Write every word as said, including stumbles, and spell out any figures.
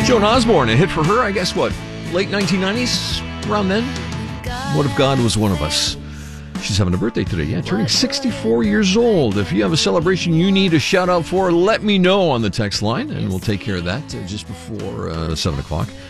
Joan Osborne, a hit for her, I guess, what, late nineteen nineties? Around then? What if God was one of us? She's having a birthday today, yeah, turning sixty-four years old. If you have a celebration you need a shout out for, let me know on the text line, and we'll take care of that uh, just before uh, seven o'clock.